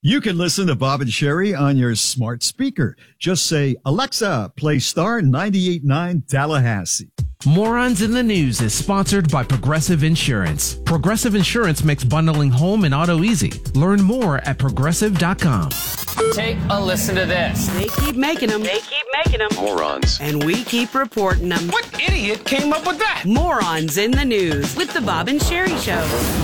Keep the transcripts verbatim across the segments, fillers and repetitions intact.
You can listen to Bob and Sherry on your smart speaker. Just say, Alexa, play Star ninety-eight point nine Tallahassee. Morons in the News is sponsored by Progressive Insurance. Progressive Insurance makes bundling home and auto easy. Learn more at progressive dot com. Take a listen to this. They keep making them. They keep making them. Morons. And we keep reporting them. What idiot came up with that? Morons in the News with the Bob and Sherry Show.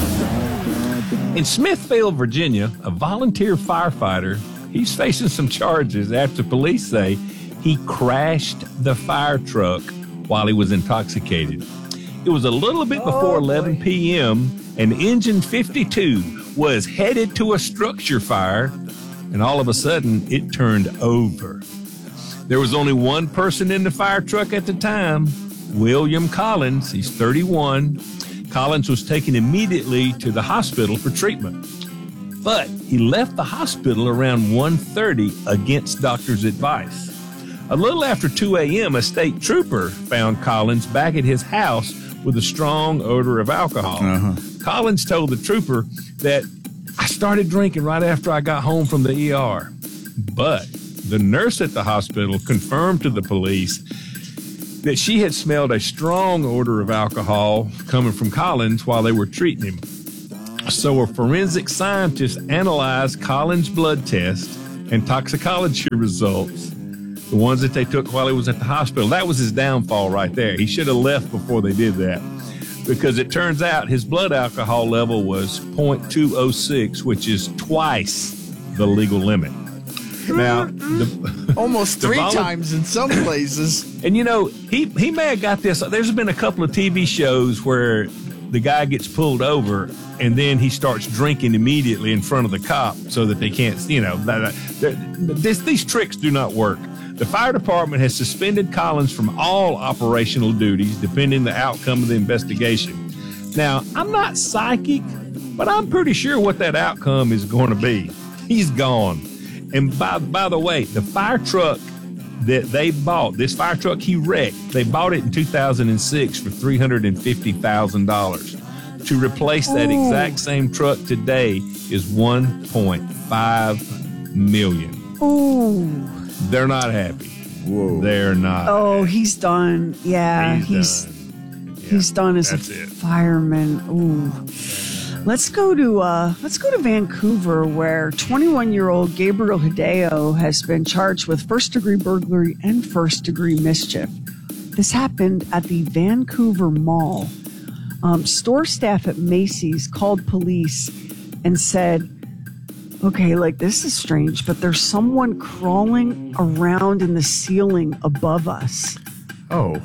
In Smithfield, Virginia, a volunteer firefighter, he's facing some charges after police say he crashed the fire truck while he was intoxicated. It was a little bit before oh, eleven p.m., and engine fifty-two was headed to a structure fire, and all of a sudden, it turned over. There was only one person in the fire truck at the time, William Collins. He's thirty-one. Collins was taken immediately to the hospital for treatment. But he left the hospital around one thirty against doctor's advice. A little after two a.m., a state trooper found Collins back at his house with a strong odor of alcohol. Uh-huh. Collins told the trooper that, I started drinking right after I got home from the E R. But the nurse at the hospital confirmed to the police that she had smelled a strong odor of alcohol coming from Collins while they were treating him. So a forensic scientist analyzed Collins' blood test and toxicology results, the ones that they took while he was at the hospital. That was his downfall right there. He should have left before they did that, because it turns out his blood alcohol level was point two oh six, which is twice the legal limit. Now, the, almost three volu- times in some places. And, you know, he, he may have got this. There's been a couple of T V shows where the guy gets pulled over and then he starts drinking immediately in front of the cop so that they can't, you know, this, these tricks do not work. The fire department has suspended Collins from all operational duties, depending on the outcome of the investigation. Now, I'm not psychic, but I'm pretty sure what that outcome is going to be. He's gone. And by, by the way, the fire truck that they bought, this fire truck he wrecked, they bought it in two thousand six for three hundred fifty thousand dollars. To replace that Ooh. exact same truck today is one point five million dollars. Ooh. They're not happy. Whoa. They're not. Oh, happy. he's done. Yeah, he's he's done, yeah, he's done as a it. fireman. Ooh. Let's go to uh, let's go to Vancouver, where twenty-one-year-old Gabriel Hideo has been charged with first-degree burglary and first-degree mischief. This happened at the Vancouver Mall. Um, store staff at Macy's called police and said, okay, like, this is strange, but there's someone crawling around in the ceiling above us. Oh.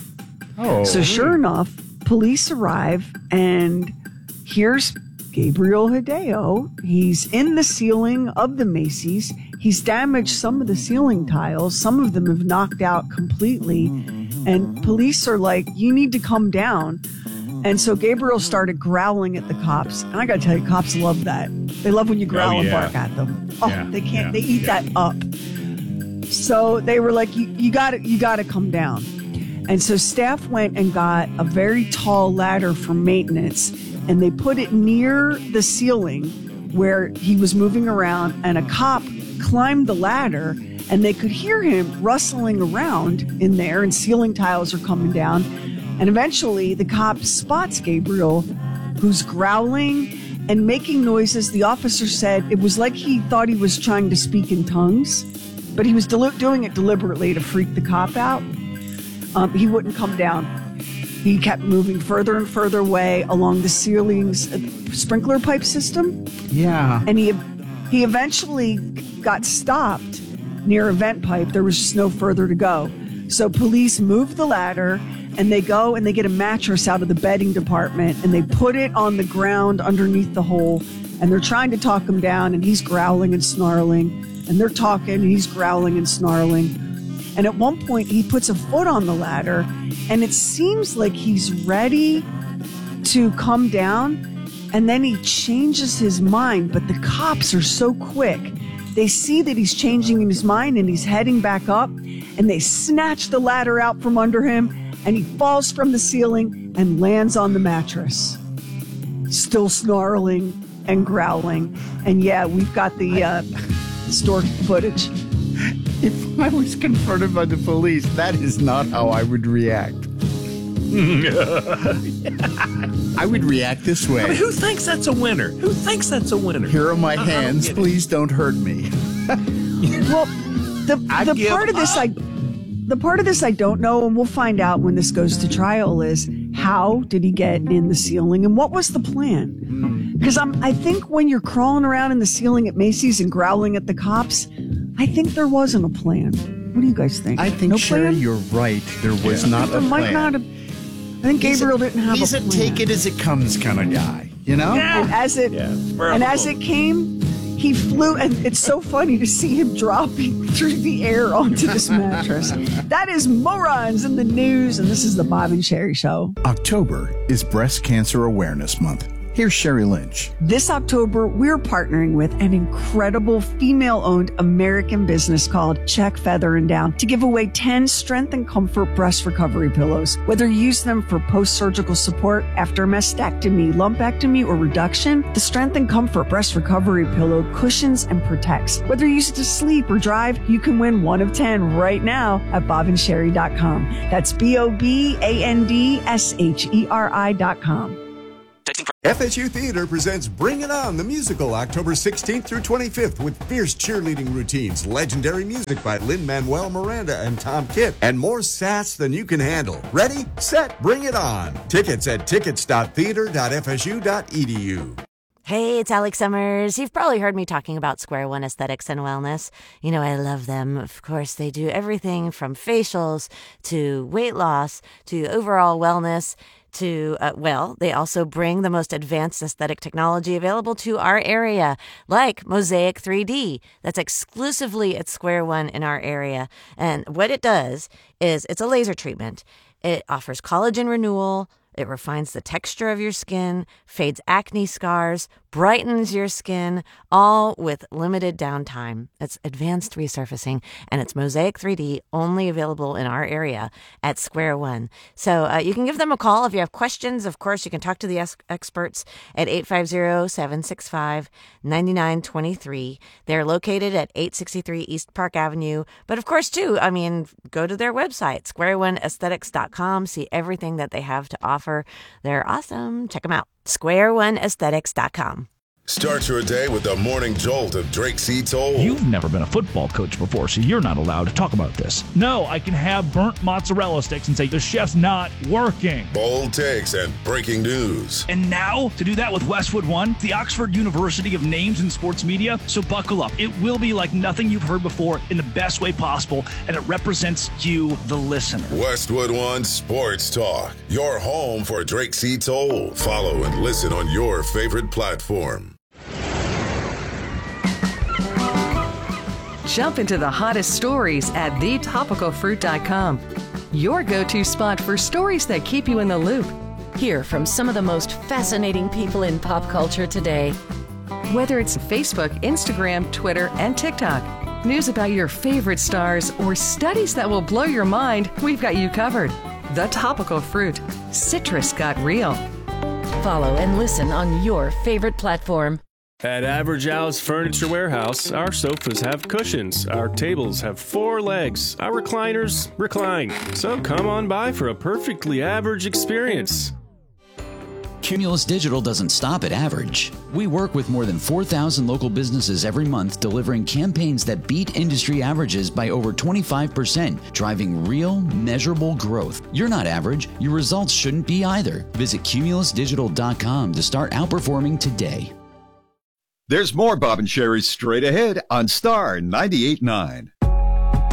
Oh. So sure enough, police arrive, and here's Gabriel Hideo. He's in the ceiling of the Macy's. He's damaged some of the ceiling tiles. Some of them have knocked out completely. And police are like, you need to come down. And so Gabriel started growling at the cops. And I got to tell you, cops love that. They love when you growl oh, yeah. and bark at them. Oh, yeah, they can't, yeah, they eat yeah. that up. So they were like, you, you gotta, you gotta come down. And so staff went and got a very tall ladder for maintenance, and they put it near the ceiling where he was moving around, and a cop climbed the ladder, and they could hear him rustling around in there, and ceiling tiles are coming down. And eventually the cop spots Gabriel, who's growling and making noises. The officer said it was like he thought he was trying to speak in tongues, but he was del- doing it deliberately to freak the cop out. Um, he wouldn't come down. He kept moving further and further away along the ceiling's uh, sprinkler pipe system. Yeah. And he he eventually got stopped near a vent pipe. There was just no further to go. So police moved the ladder, and they go and they get a mattress out of the bedding department, and they put it on the ground underneath the hole, and they're trying to talk him down, and he's growling and snarling, and they're talking, and he's growling and snarling. And at one point, he puts a foot on the ladder, and it seems like he's ready to come down, and then he changes his mind. But the cops are so quick. They see that he's changing his mind, and he's heading back up, and they snatch the ladder out from under him, and he falls from the ceiling and lands on the mattress, still snarling and growling. And yeah, we've got the uh, store footage. If I was confronted by the police, that is not how I would react. I would react this way. I mean, who thinks that's a winner? Who thinks that's a winner? Here are my I- I hands. don't get it. Please don't hurt me. Well, the I the give part of this up. I the part of this I don't know, and we'll find out when this goes to trial, is how did he get in the ceiling and what was the plan? Because I'm I think when you're crawling around in the ceiling at Macy's and growling at the cops, I think there wasn't a plan. What do you guys think? I think, no Sherry, plan? you're right. There was not a There plan. might not have. I think He's a- Gabriel didn't have He's a a, plan. take it as it comes kind of guy, you know? And as it Yeah, spur of and the as it moment. came, he flew, and it's so funny to see him dropping through the air onto this mattress. That is Morons in the News, and this is the Bob and Sherry Show. October is Breast Cancer Awareness Month. Here's Sherry Lynch. This October, we're partnering with an incredible female-owned American business called Check Feather and Down to give away ten Strength and Comfort breast recovery pillows. Whether you use them for post-surgical support after mastectomy, lumpectomy, or reduction, the Strength and Comfort breast recovery pillow cushions and protects. Whether you use it to sleep or drive, you can win one of ten right now at bob and sherry dot com. That's B O B A N D S H E R I dot com. F S U Theater presents Bring It On, the musical, October sixteenth through twenty-fifth, with fierce cheerleading routines, legendary music by Lin-Manuel Miranda and Tom Kitt, and more sass than you can handle. Ready, set, bring it on. Tickets at tickets dot theater dot f s u dot e d u. Hey, it's Alex Summers. You've probably heard me talking about Square One Aesthetics and Wellness. You know, I love them. Of course, they do everything from facials to weight loss to overall wellness to, uh, well, they also bring the most advanced aesthetic technology available to our area, like Mosaic three D. That's exclusively at Square One in our area. And what it does is it's a laser treatment. It offers collagen renewal. It refines the texture of your skin, fades acne scars, brightens your skin, all with limited downtime. It's advanced resurfacing, and it's Mosaic three D, only available in our area at Square One. So uh, you can give them a call if you have questions. Of course, you can talk to the es- experts at eight five zero, seven six five, nine nine two three. They're located at eight sixty-three East Park Avenue. But of course, too, I mean, go to their website, square one aesthetics dot com, see everything that they have to offer. They're awesome. Check them out. square one aesthetics dot com. Start your day with the morning jolt of Drake C. Toll. You've never been a football coach before, so you're not allowed to talk about this. No, I can have burnt mozzarella sticks and say the chef's not working. Bold takes and breaking news. And now, to do that with Westwood One, the Oxford University of Names in Sports Media. So buckle up. It will be like nothing you've heard before in the best way possible, and it represents you, the listener. Westwood One Sports Talk, your home for Drake C. Toll. Follow and listen on your favorite platform. Jump into the hottest stories at the topical fruit dot com. Your go-to spot for stories that keep you in the loop. Hear from some of the most fascinating people in pop culture today. Whether it's Facebook, Instagram, Twitter, and TikTok, news about your favorite stars, or studies that will blow your mind, we've got you covered. The Topical Fruit. Citrus got real. Follow and listen on your favorite platform. At Average Al's Furniture Warehouse, our sofas have cushions, our tables have four legs, our recliners recline. So come on by for a perfectly average experience. Cumulus Digital doesn't stop at average. We work with more than four thousand local businesses every month, delivering campaigns that beat industry averages by over twenty-five percent, driving real, measurable growth. You're not average. Your results shouldn't be either. Visit cumulus digital dot com to start outperforming today. There's more Bob and Sherry straight ahead on Star ninety-eight point nine.